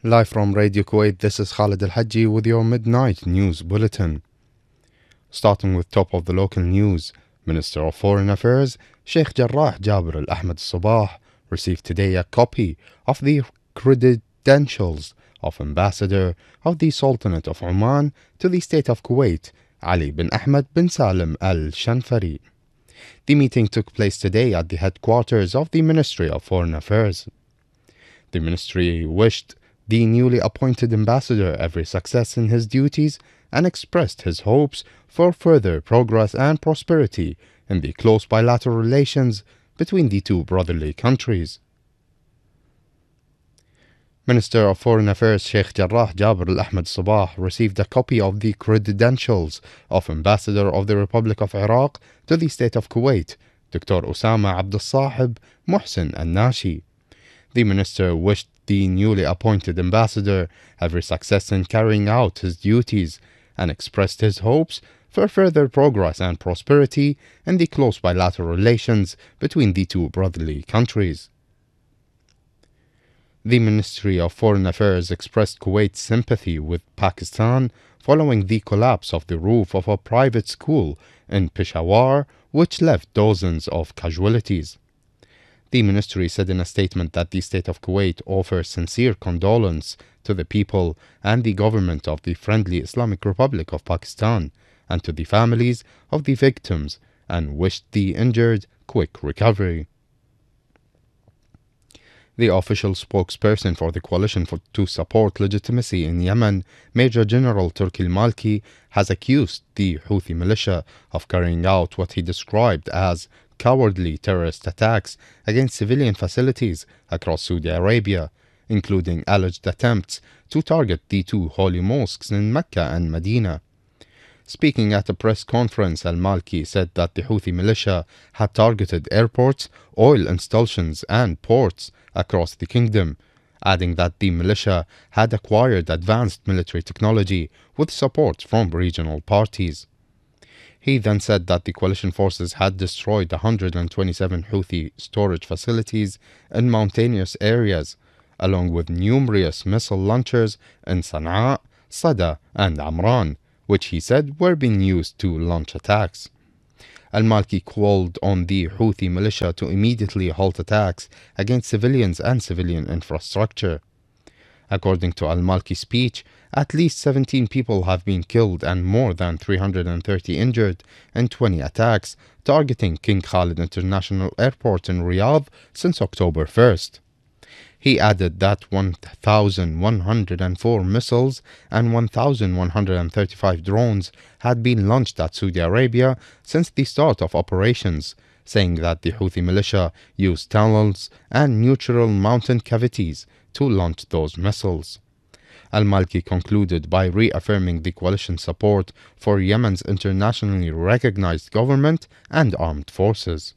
Live from Radio Kuwait, this is Khalid Al-Hajji with your midnight news bulletin. Starting with top of the local news, Minister of Foreign Affairs Sheikh Jarrah Jabir Al-Ahmed Sabah received today a copy of the credentials of Ambassador of the Sultanate of Oman to the State of Kuwait, Ali bin Ahmed bin Salim Al-Shanfari. The meeting took place today at the headquarters of the Ministry of Foreign Affairs. The ministry wished the newly appointed ambassador every success in his duties and expressed his hopes for further progress and prosperity in the close bilateral relations between the two brotherly countries. Minister of Foreign Affairs Sheikh Jarrah Jabir Al-Ahmed Sabah received a copy of the credentials of Ambassador of the Republic of Iraq to the State of Kuwait, Dr. Osama Abdul Sahib Muhsin Al-Nashi. The minister wished the newly appointed ambassador every success in carrying out his duties and expressed his hopes for further progress and prosperity in the close bilateral relations between the two brotherly countries. The Ministry of Foreign Affairs expressed Kuwait's sympathy with Pakistan following the collapse of the roof of a private school in Peshawar, which left dozens of casualties. The ministry said in a statement that the State of Kuwait offers sincere condolence to the people and the government of the Friendly Islamic Republic of Pakistan and to the families of the victims and wished the injured quick recovery. The official spokesperson for the coalition to support legitimacy in Yemen, Major General Turki al-Malki, has accused the Houthi militia of carrying out what he described as cowardly terrorist attacks against civilian facilities across Saudi Arabia, including alleged attempts to target the two holy mosques in Mecca and Medina. Speaking at a press conference, Al-Malki said that the Houthi militia had targeted airports, oil installations and ports across the kingdom, adding that the militia had acquired advanced military technology with support from regional parties. He then said that the coalition forces had destroyed 127 Houthi storage facilities in mountainous areas, along with numerous missile launchers in Sana'a, Sada and Amran, which he said were being used to launch attacks. Al-Malki called on the Houthi militia to immediately halt attacks against civilians and civilian infrastructure. According to Al-Malki's speech, at least 17 people have been killed and more than 330 injured in 20 attacks targeting King Khalid International Airport in Riyadh since October 1st. He added that 1,104 missiles and 1,135 drones had been launched at Saudi Arabia since the start of operations, saying that the Houthi militia used tunnels and neutral mountain cavities to launch those missiles. Al-Malki concluded by reaffirming the coalition support for Yemen's internationally recognized government and armed forces.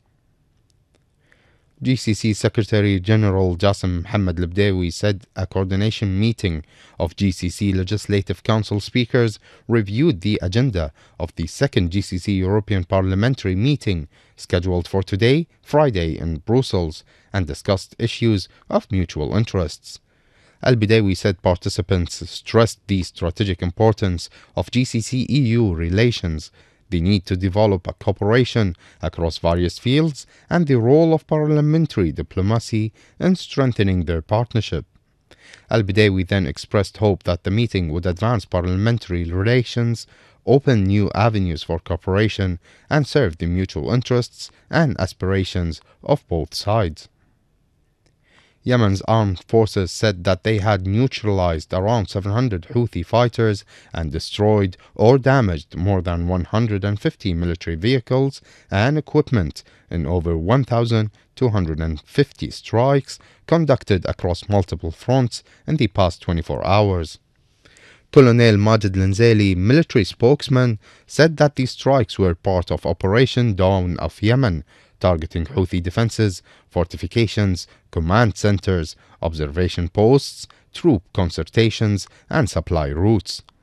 GCC Secretary General Jassim Mohammed Al-Badawi said a coordination meeting of GCC Legislative Council speakers reviewed the agenda of the second GCC European Parliamentary meeting scheduled for today, Friday, in Brussels, and discussed issues of mutual interests. Al-Badawi said participants stressed the strategic importance of GCC-EU relations, the need to develop a cooperation across various fields, and the role of parliamentary diplomacy in strengthening their partnership. Al-Badawi then expressed hope that the meeting would advance parliamentary relations, open new avenues for cooperation, and serve the mutual interests and aspirations of both sides. Yemen's armed forces said that they had neutralized around 700 Houthi fighters and destroyed or damaged more than 150 military vehicles and equipment in over 1,250 strikes conducted across multiple fronts in the past 24 hours. Colonel Majid Lanzeli, military spokesman, said that the strikes were part of Operation Dawn of Yemen, targeting Houthi defenses, fortifications, command centers, observation posts, troop concertations, and supply routes.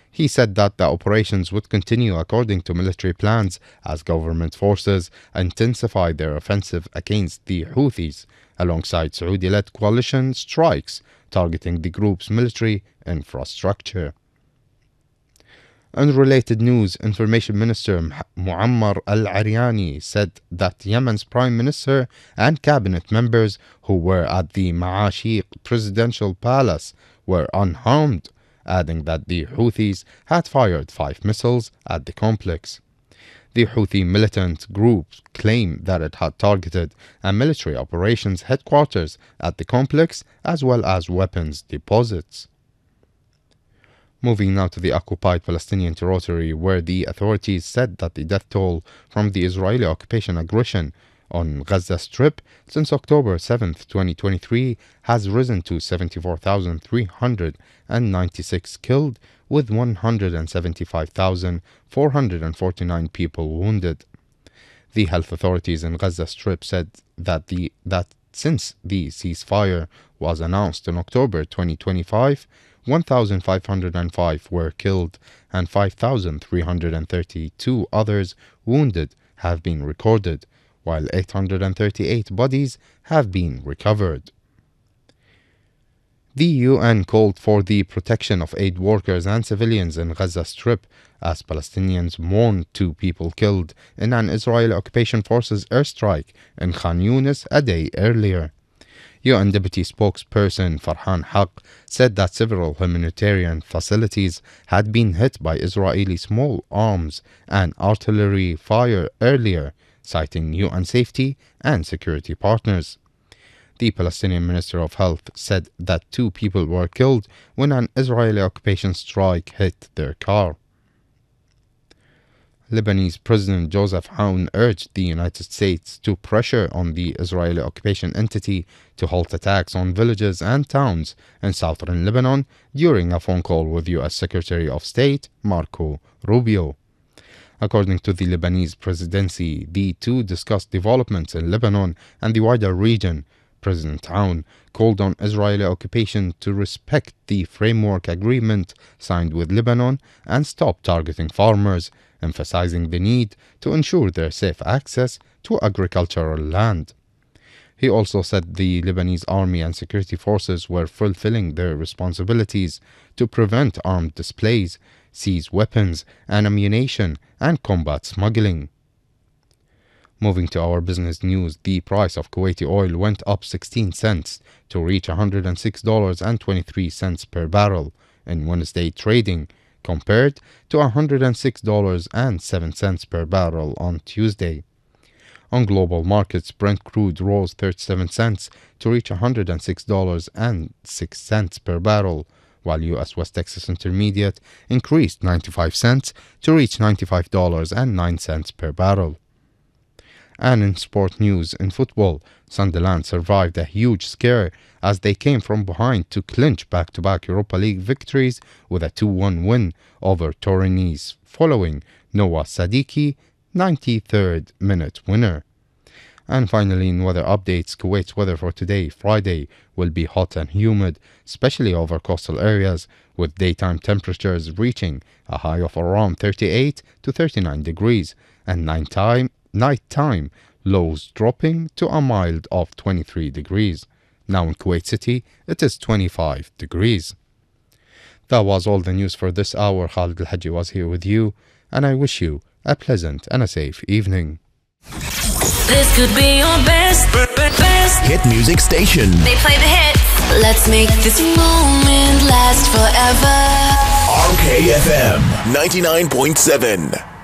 He said that the operations would continue according to military plans as government forces intensify their offensive against the Houthis, alongside Saudi-led coalition strikes targeting the group's military infrastructure. Unrelated news, Information Minister Muammar al-Ariani said that Yemen's Prime Minister and cabinet members who were at the Ma'ashiq presidential palace were unharmed, adding that the Houthis had fired 5 missiles at the complex. The Houthi militant group claimed that it had targeted a military operations headquarters at the complex as well as weapons deposits. Moving now to the occupied Palestinian territory, where the authorities said that the death toll from the Israeli occupation aggression on Gaza Strip since October 7, 2023 has risen to 74,396 killed, with 175,449 people wounded. The health authorities in Gaza Strip said that since the ceasefire was announced in October 2025, 1,505 were killed and 5,332 others wounded have been recorded, while 838 bodies have been recovered. The UN called for the protection of aid workers and civilians in Gaza Strip as Palestinians mourn 2 people killed in an Israeli occupation forces airstrike in Khan Yunis a day earlier. UN Deputy Spokesperson Farhan Haq said that several humanitarian facilities had been hit by Israeli small arms and artillery fire earlier, citing UN safety and security partners. The Palestinian Minister of Health said that 2 people were killed when an Israeli occupation strike hit their car. Lebanese President Joseph Aoun urged the United States to pressure on the Israeli occupation entity to halt attacks on villages and towns in southern Lebanon during a phone call with U.S. Secretary of State Marco Rubio. According to the Lebanese presidency, the two discussed developments in Lebanon and the wider region. President Aoun called on Israeli occupation to respect the framework agreement signed with Lebanon and stop targeting farmers, emphasizing the need to ensure their safe access to agricultural land. He also said the Lebanese army and security forces were fulfilling their responsibilities to prevent armed displays, seize weapons and ammunition, and combat smuggling. Moving to our business news, the price of Kuwaiti oil went up 16 cents to reach $106.23 per barrel in Wednesday trading, compared to $106.07 per barrel on Tuesday. On global markets, Brent crude rose 37 cents to reach $106.06 per barrel, while U.S. West Texas Intermediate increased 95 cents to reach $95.09 per barrel. And in sport news, in football, Sunderland survived a huge scare as they came from behind to clinch back-to-back Europa League victories with a 2-1 win over Torinese, following Noah Sadiki 93rd minute winner. And finally, in weather updates, Kuwait's weather for today, Friday, will be hot and humid, especially over coastal areas, with daytime temperatures reaching a high of around 38 to 39 degrees, and nighttime lows dropping to a mild of 23 degrees. Now in Kuwait City, it is 25 degrees. That was all the news for this hour. Khalid Al-Haji was here with you, and I wish you a pleasant and a safe evening. This could be your best hit music station. They play the hits. Let's make this moment last forever. RKFM 99.7.